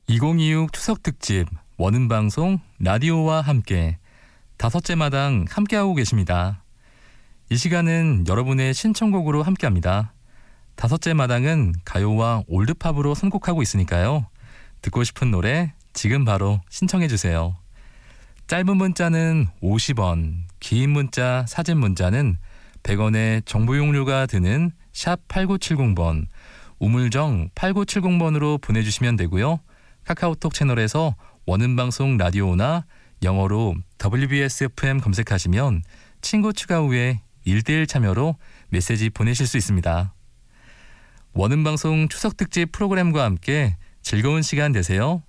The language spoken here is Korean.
2026 추석 특집 원음방송 라디오와 함께 다섯째 마당 함께하고 계십니다. 이 시간은 여러분의 신청곡으로 함께합니다. 다섯째 마당은 가요와 올드팝으로 선곡하고 있으니까요. 듣고 싶은 노래 지금 바로 신청해주세요. 짧은 문자는 50원, 긴 문자, 사진 문자는 100원의 정보 용료가 드는 샵 8970번, 우물정 8970번으로 보내주시면 되고요. 카카오톡 채널에서 원음방송 라디오나 영어로 WBSFM 검색하시면 친구 추가 후에 1대1 참여로 메시지 보내실 수 있습니다. 원음방송 추석특집 프로그램과 함께 즐거운 시간 되세요.